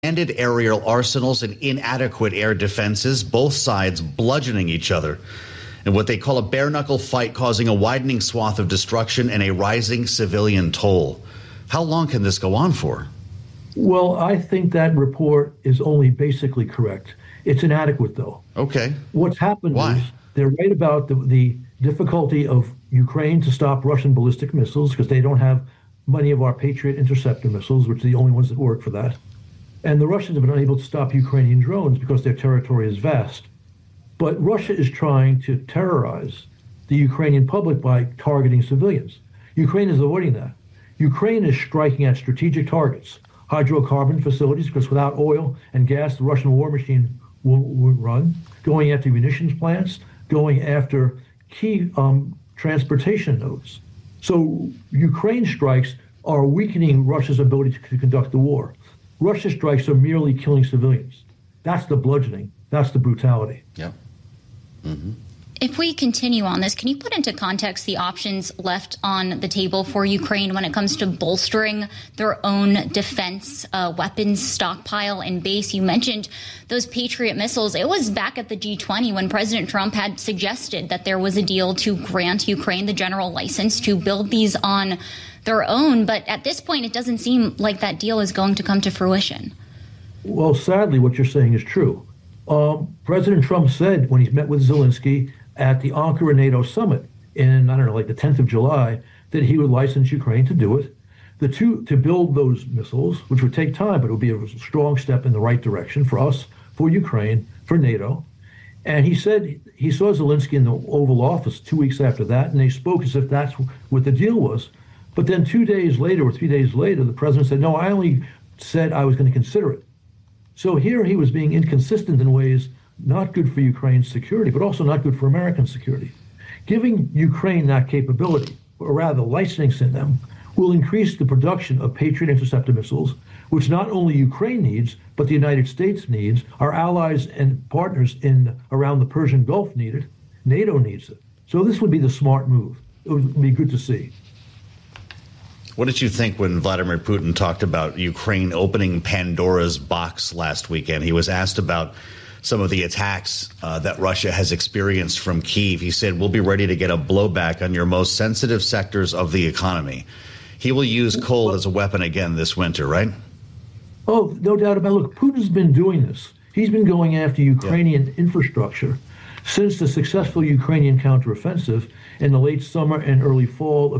Expanded aerial arsenals and inadequate air defenses, both sides bludgeoning each other in what they call a bare-knuckle fight, causing a widening swath of destruction and a rising civilian toll. How long can this go on for? Well, I think that report is only basically correct. It's inadequate, though. Okay. What's happened Why? is they're right about the difficulty of Ukraine to stop Russian ballistic missiles because they don't have many of our Patriot interceptor missiles, which are the only ones that work for that. And the Russians have been unable to stop Ukrainian drones because their territory is vast. But Russia is trying to terrorize the Ukrainian public by targeting civilians. Ukraine is avoiding that. Ukraine is striking at strategic targets, hydrocarbon facilities, because without oil and gas, the Russian war machine won't run, going after munitions plants, going after key transportation nodes. So Ukraine strikes are weakening Russia's ability to conduct the war. Russia strikes are merely killing civilians. That's the bludgeoning. That's the brutality. Yep. Mm-hmm. If we continue on this, can you put into context the options left on the table for Ukraine when it comes to bolstering their own defense weapons stockpile and base? You mentioned those Patriot missiles. It was back at the G20 when President Trump had suggested that there was a deal to grant Ukraine the general license to build these on their own. But at this point, it doesn't seem like that deal is going to come to fruition. Well, sadly, what you're saying is true. President Trump said when he met with Zelensky at the Ankara NATO summit in, like the 10th of July, that he would license Ukraine to do it. To build those missiles, which would take time, but it would be a strong step in the right direction for us, for Ukraine, for NATO. And he said he saw Zelensky in the Oval Office 2 weeks after that, and they spoke as if that's what the deal was. But then 2 days later or 3 days later, the president said, no, I only said I was going to consider it. So here he was being inconsistent in ways not good for Ukraine's security, but also not good for American security. Giving Ukraine that capability, or rather licensing them, will increase the production of Patriot interceptor missiles, which not only Ukraine needs, but the United States needs, our allies and partners around the Persian Gulf need it, NATO needs it. So this would be the smart move. It would be good to see. What did you think when Vladimir Putin talked about Ukraine opening Pandora's box last weekend? He was asked about some of the attacks that Russia has experienced from Kyiv. He said, we'll be ready to get a blowback on your most sensitive sectors of the economy. He will use coal as a weapon again this winter, right? Oh, no doubt about it. Look, Putin's been doing this. He's been going after Ukrainian infrastructure since the successful Ukrainian counteroffensive in the late summer and early fall of